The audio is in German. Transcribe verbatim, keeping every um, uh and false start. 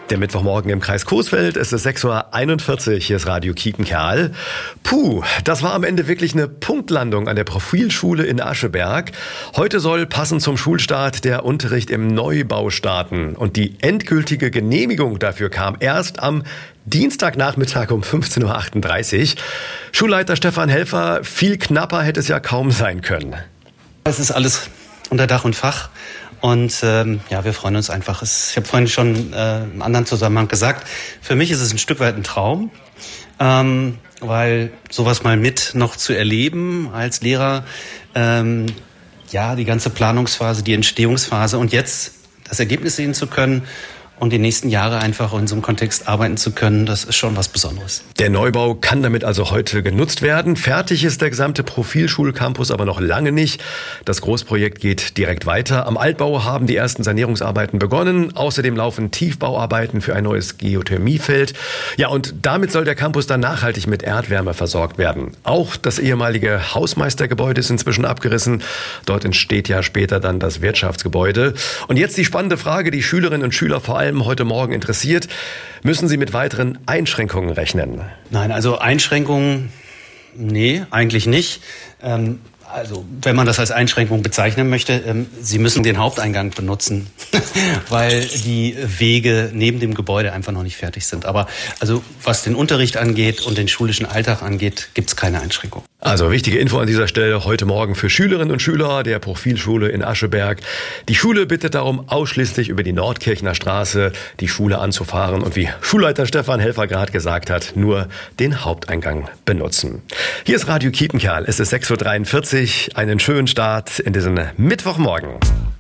Der Mittwochmorgen im Kreis Coesfeld, es ist sechs Uhr einundvierzig, hier ist Radio Kiepenkerl. Puh, das war am Ende wirklich eine Punktlandung an der Profilschule in Ascheberg. Heute soll passend zum Schulstart der Unterricht im Neubau starten. Und die endgültige Genehmigung dafür kam erst am Dienstagnachmittag um fünfzehn Uhr achtunddreißig. Schulleiter Stefan Helfer, viel knapper hätte es ja kaum sein können. Es ist alles unter Dach und Fach. Und ähm, ja, wir freuen uns einfach. Es, ich habe vorhin schon äh, im anderen Zusammenhang gesagt, für mich ist es ein Stück weit ein Traum, ähm, weil sowas mal mit noch zu erleben als Lehrer, ähm, ja, die ganze Planungsphase, die Entstehungsphase und jetzt das Ergebnis sehen zu können und die nächsten Jahre einfach in so einem Kontext arbeiten zu können, das ist schon was Besonderes. Der Neubau kann damit also heute genutzt werden. Fertig ist der gesamte Profilschulcampus aber noch lange nicht. Das Großprojekt geht direkt weiter. Am Altbau haben die ersten Sanierungsarbeiten begonnen. Außerdem laufen Tiefbauarbeiten für ein neues Geothermiefeld. Ja, und damit soll der Campus dann nachhaltig mit Erdwärme versorgt werden. Auch das ehemalige Hausmeistergebäude ist inzwischen abgerissen. Dort entsteht ja später dann das Wirtschaftsgebäude. Und jetzt die spannende Frage, die Schülerinnen und Schüler vor allem heute Morgen interessiert. Müssen Sie mit weiteren Einschränkungen rechnen? Nein, also Einschränkungen, nee, eigentlich nicht. Ähm, also wenn man das als Einschränkung bezeichnen möchte, ähm, Sie müssen den Haupteingang benutzen, weil die Wege neben dem Gebäude einfach noch nicht fertig sind. Aber also was den Unterricht angeht und den schulischen Alltag angeht, gibt es keine Einschränkung. Also wichtige Info an dieser Stelle heute Morgen für Schülerinnen und Schüler der Profilschule in Ascheberg. Die Schule bittet darum, ausschließlich über die Nordkirchner Straße die Schule anzufahren und wie Schulleiter Stefan Helfer gerade gesagt hat, nur den Haupteingang benutzen. Hier ist Radio Kiepenkerl, es ist sechs Uhr dreiundvierzig, einen schönen Start in diesen Mittwochmorgen.